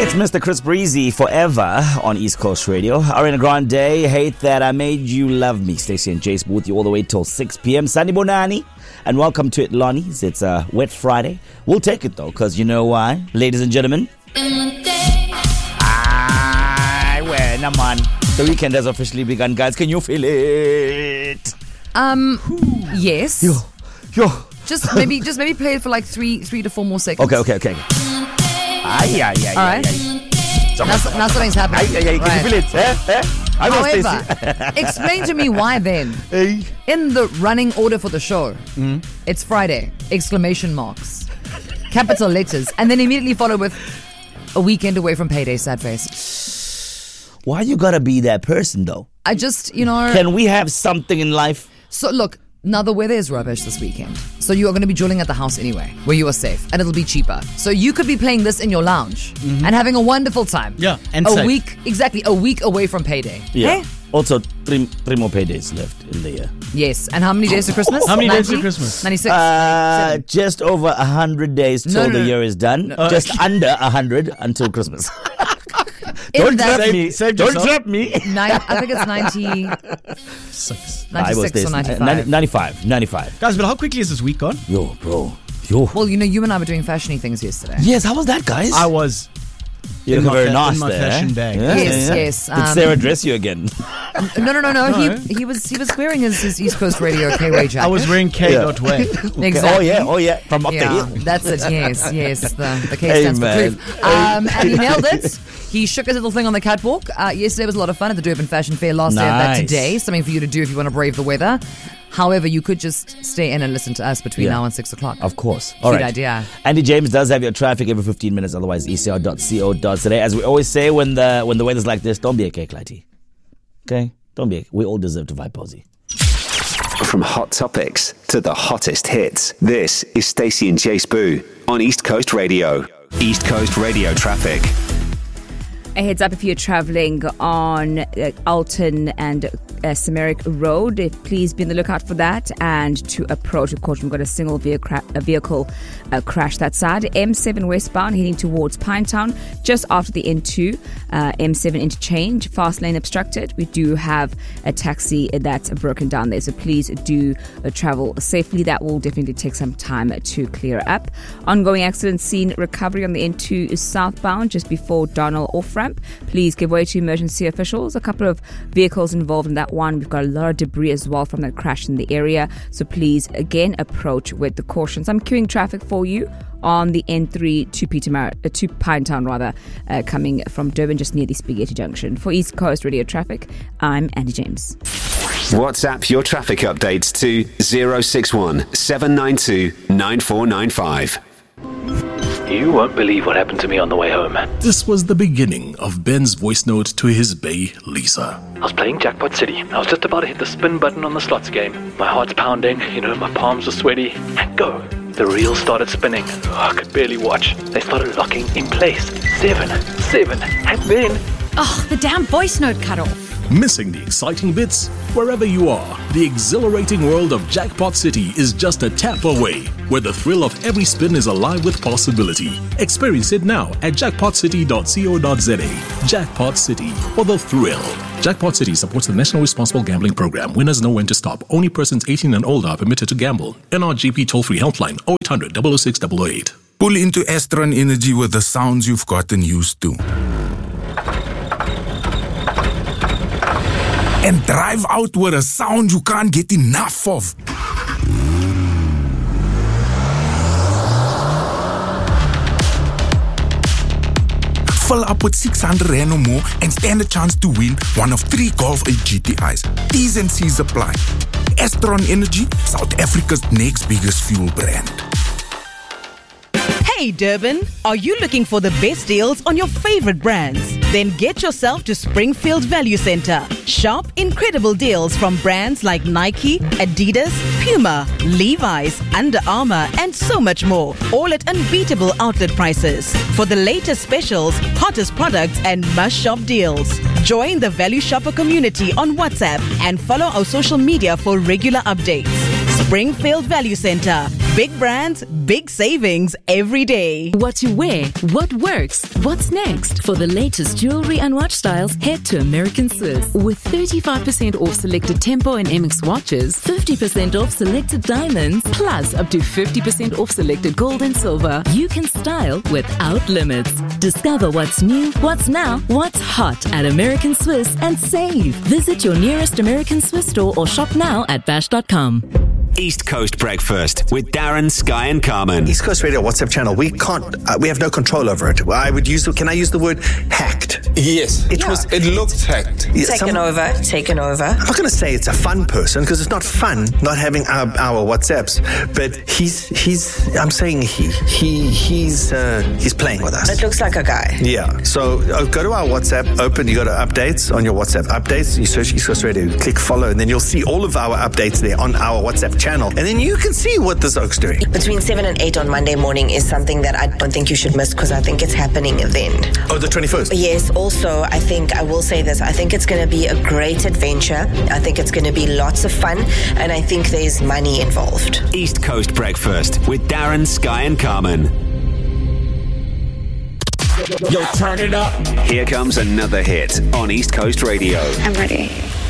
It's Mr. Chris Breezy forever on East Coast Radio. Ariana Grande, Hate That I Made You Love Me. Stacey and Jace with you all the way till 6 p.m. Sunny Bonani. And welcome to it, Lonnie's. It's a wet Friday. We'll take it though, because you know why? Ladies and gentlemen. The weekend has officially begun, guys. Can you feel it? Yes. Yo. Just maybe play it for like three to 4 more seconds. Okay. All right. Now something's happening. Can you feel it? However, explain to me why then, in the running order for the show, it's Friday, exclamation marks, capital letters, and then immediately followed with a weekend away from payday, sad face. Why you gotta be that person though? I just, Can Can we have something in life? So look, now the weather is rubbish this weekend. So you are going to be drilling at the house anyway, where you are safe, and it'll be cheaper. So you could be playing this in your lounge and having a wonderful time. Yeah, and a safe. week away from payday. Yeah. Hey? Also, three more paydays left in the year. Yes, and how many days to Christmas? How many days to Christmas? 96. Just over 100 days till the year is done. Just under 100 until Christmas. Don't trap me. Don't trap me. I think it's 96 or 95. 95. Guys, but how quickly is this week gone? Yo, bro. Well, you and I were doing fashiony things yesterday. Yes, how was that, guys? I was You're in very nice in my there. fashion bag. Yes. Did Sarah dress you again? No. He was wearing his East Coast Radio K-Way jacket. I was wearing K.Way. Exactly. Oh yeah. From up the hill. That's it. Yes. The K stands for proof. And he nailed it. He shook his little thing on the catwalk. Yesterday was a lot of fun at the Durban Fashion Fair. Last day of that today. Something for you to do if you want to brave the weather. However, you could just stay in and listen to us between now and 6 o'clock. Of course. All right. Idea. Andy James does have your traffic every 15 minutes. Otherwise, ecr.co.za. As we always say, when the weather's like this, don't be a cake laddie. Okay? We all deserve to vibe posy. From hot topics to the hottest hits, this is Stacey and Jace Boo on East Coast Radio. East Coast Radio traffic. A heads up if you're travelling on Alton and Samaric Road. Please be on the lookout for that. And to approach, of course, we've got a single vehicle crash that side. M7 westbound heading towards Pinetown, just after the N2 M7 interchange. Fast lane obstructed. We do have a taxi that's broken down there. So please do travel safely. That will definitely take some time to clear up. Ongoing accident scene recovery on the N2 is southbound, just before Donald off-ramp. Please give way to emergency officials. A couple of vehicles involved in that one. We've got a lot of debris as well from that crash in the area. So please, again, approach with the cautions. I'm queuing traffic for you on the N3 to Pinetown, coming from Durban, just near the Spaghetti Junction. For East Coast Radio Traffic, I'm Andy James. WhatsApp your traffic updates to 061 792 9495. You won't believe what happened to me on the way home. This was the beginning of Ben's voice note to his bae, Lisa. I was playing Jackpot City. I was just about to hit the spin button on the slots game. My heart's pounding, my palms were sweaty. And go. The reel started spinning. I could barely watch. They started locking in place. 7. And then... the damn voice note cut off. Missing the exciting bits? Wherever you are, the exhilarating world of Jackpot City is just a tap away, where the thrill of every spin is alive with possibility. Experience it now at jackpotcity.co.za. Jackpot City, for the thrill. Jackpot City supports the National Responsible Gambling Program. Winners know when to stop. Only persons 18 and older are permitted to gamble. NRGP toll-free helpline 0800 006 888. Pull into Astron Energy with the sounds you've gotten used to. And drive out with a sound you can't get enough of. Fill up with 600 Rand or more and stand a chance to win one of 3 Golf 8 GTIs. T's and C's apply. Astron Energy, South Africa's next biggest fuel brand. Hey Durban, are you looking for the best deals on your favorite brands? Then get yourself to Springfield Value Center. Shop incredible deals from brands like Nike, Adidas, Puma, Levi's, Under Armour, and so much more. All at unbeatable outlet prices. For the latest specials, hottest products, and must-shop deals. Join the Value Shopper community on WhatsApp and follow our social media for regular updates. Springfield Value Center. Big brands, big savings every day. What to wear, what works, what's next? For the latest jewelry and watch styles, head to American Swiss. With 35% off selected Tempo and MX watches, 50% off selected diamonds, plus up to 50% off selected gold and silver. You can style without limits. Discover what's new, what's now, what's hot at American Swiss and save. Visit your nearest American Swiss store or shop now at bash.com. East Coast Breakfast with Darren, Sky and Carmen. East Coast Radio WhatsApp channel, we have no control over it. Can I use the word hacked? Yes. It looked hacked. Taken over. I'm not going to say it's a fun person because it's not fun not having our WhatsApps, but I'm saying he's playing with us. It looks like a guy. Yeah. So go to our WhatsApp, you go to updates on your WhatsApp. Updates, you search East Coast Radio, click follow, and then you'll see all of our updates there on our WhatsApp channel, and then you can see what this oak's doing. Between 7 and 8 on Monday morning is something that I don't think you should miss because I think it's happening then. Oh, the 21st? Yes. Also, I will say this. I think it's going to be a great adventure. I think it's going to be lots of fun, and I think there's money involved. East Coast Breakfast with Darren, Sky and Carmen. Yo, turn it up. Here comes another hit on East Coast Radio. I'm ready.